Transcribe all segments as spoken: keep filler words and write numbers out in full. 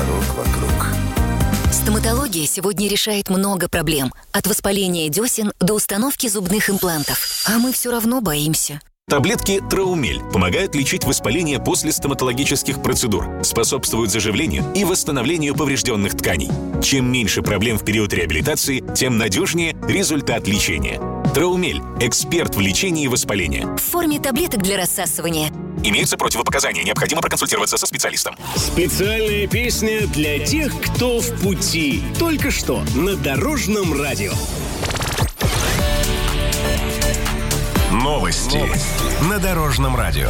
дорог вокруг. Стоматология сегодня решает много проблем. От воспаления десен до установки зубных имплантов. А мы все равно боимся. Таблетки Траумель помогают лечить воспаление после стоматологических процедур, способствуют заживлению и восстановлению поврежденных тканей. Чем меньше проблем в период реабилитации, тем надежнее результат лечения. Траумель – эксперт в лечении воспаления. В форме таблеток для рассасывания. Имеются противопоказания, необходимо проконсультироваться со специалистом. Специальная песня для тех, кто в пути. Только что на Дорожном радио. Новости, Новости на Дорожном радио.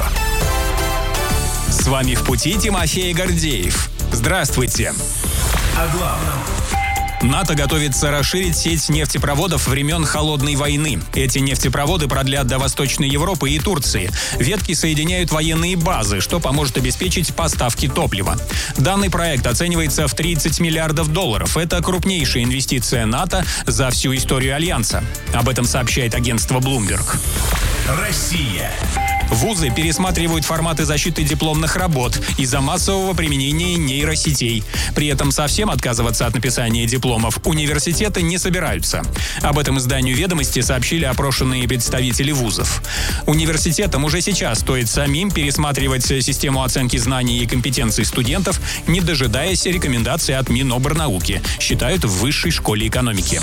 С вами в пути Тимофей Гордеев. Здравствуйте. О главном. НАТО готовится расширить сеть нефтепроводов времен Холодной войны. Эти нефтепроводы продлят до Восточной Европы и Турции. Ветки соединяют военные базы, что поможет обеспечить поставки топлива. Данный проект оценивается в тридцать миллиардов долларов. Это крупнейшая инвестиция НАТО за всю историю Альянса. Об этом сообщает агентство Bloomberg. Россия. Вузы пересматривают форматы защиты дипломных работ из-за массового применения нейросетей. При этом совсем отказываться от написания дипломов университеты не собираются. Об этом изданию «Ведомости» сообщили опрошенные представители вузов. Университетам уже сейчас стоит самим пересматривать систему оценки знаний и компетенций студентов, не дожидаясь рекомендаций от Минобрнауки, считают в Высшей школе экономики.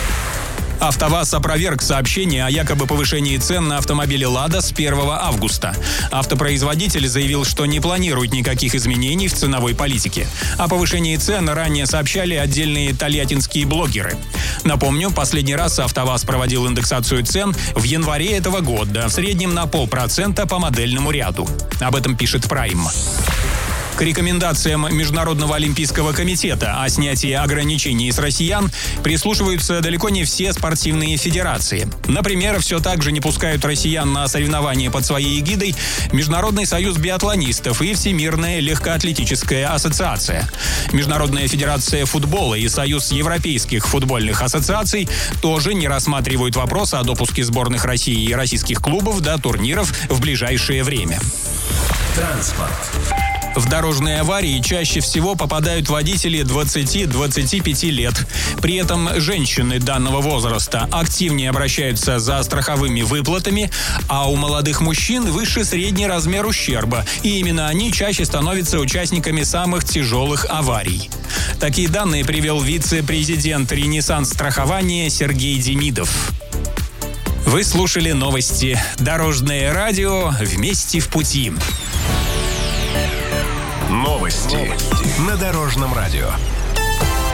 АвтоВАЗ опроверг сообщение о якобы повышении цен на автомобили «Лада» с первого августа. Автопроизводитель заявил, что не планирует никаких изменений в ценовой политике. О повышении цен ранее сообщали отдельные тольяттинские блогеры. Напомню, последний раз АвтоВАЗ проводил индексацию цен в январе этого года, в среднем на полпроцента по модельному ряду. Об этом пишет Prime. К рекомендациям Международного олимпийского комитета о снятии ограничений с россиян прислушиваются далеко не все спортивные федерации. Например, все так же не пускают россиян на соревнования под своей эгидой Международный союз биатлонистов и Всемирная легкоатлетическая ассоциация. Международная федерация футбола и Союз европейских футбольных ассоциаций тоже не рассматривают вопрос о допуске сборных России и российских клубов до турниров в ближайшее время. Транспорт. В дорожные аварии чаще всего попадают водители двадцати-двадцати пяти лет. При этом женщины данного возраста активнее обращаются за страховыми выплатами, а у молодых мужчин выше средний размер ущерба. И именно они чаще становятся участниками самых тяжелых аварий. Такие данные привел вице-президент «Ренессанс страхования» Сергей Демидов. Вы слушали новости «Дорожное радио». Вместе в пути. Новости, Новости на Дорожном радио.